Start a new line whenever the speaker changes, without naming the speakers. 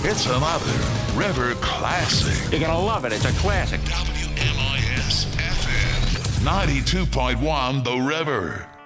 It's another River classic.
You're going to love it. It's a classic.
WMIS FM 92.1 The River.